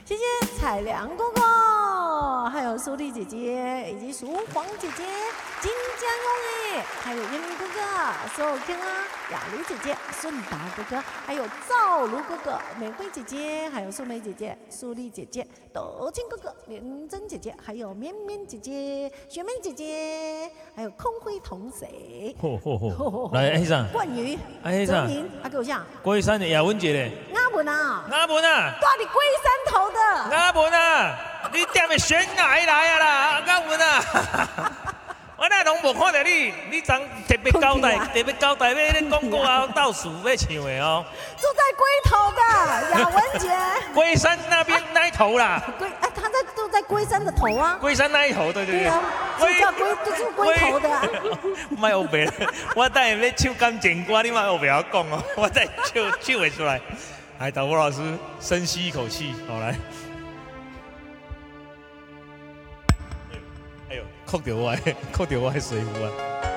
谢谢彩良哥哥，还有苏丽姐姐，以及淑黄姐姐、金家勇哎，还有燕明哥哥、周天啊、雅丽姐姐、顺达哥哥，还有赵如哥哥、美惠姐姐，还有素梅姐姐、苏丽姐姐、德清哥哥、连珍姐姐，还有绵绵姐姐、雪梅姐姐，还有空辉同谁？ 来，迄啥？ 冠宇、 迄啥？ 泽明，给我讲。 龟山的亚文姐咧。 阿文啊， 阿文啊， 到底龟山头的。 阿文啊，你踮的悬崖来啊啦，阿文啊！我那拢无看到你，你昨特别交代，要你广告啊，倒数要唱的哦。 住在龟头的雅文姐， 龟山那边那一头啦。 他住在龟山的头啊。 龟山那一头，对。 对啊，就叫就是龟头的。 莫后白，我等下要唱感情歌，你莫后白我讲哦，我再唱会出来。来，导播老师深吸一口气，好来。哎呦，扣掉我的水壶啊！